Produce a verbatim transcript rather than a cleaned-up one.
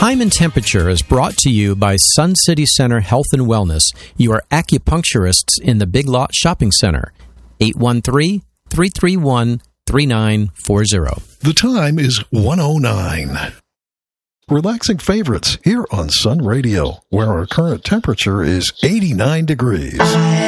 Time and Temperature is brought to you by Sun City Center Health and Wellness, your acupuncturists in the Big Lot Shopping Center. eight one three, three three one, three nine four zero. The time is one oh nine. Relaxing favorites here on Sun Radio, where our current temperature is eighty-nine degrees.